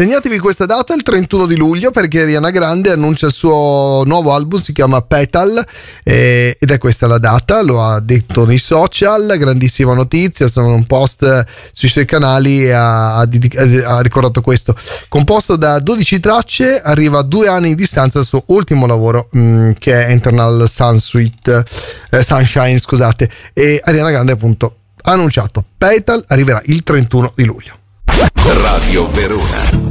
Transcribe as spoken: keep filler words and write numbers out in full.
Segnatevi questa data, il trentuno di luglio, perché Ariana Grande annuncia il suo nuovo album, si chiama Petal, eh, ed è questa la data, lo ha detto nei social. Grandissima notizia, sono un post sui suoi canali e ha, ha, ha ricordato questo. Composto da dodici tracce, arriva a due anni di distanza dal suo ultimo lavoro, mh, che è Internal Sunsuite, eh, Sunshine, scusate, e Ariana Grande appunto ha annunciato Petal arriverà il trentuno di luglio. Radio Verona.